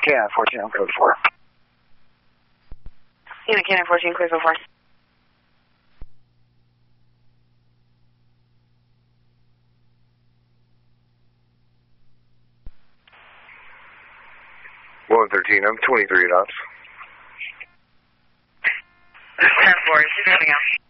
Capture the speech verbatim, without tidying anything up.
K nine fourteen, I'm code four. Yeah, K nine fourteen, clear so far. one thirteen, I'm twenty-three knots. ten four, is he coming out?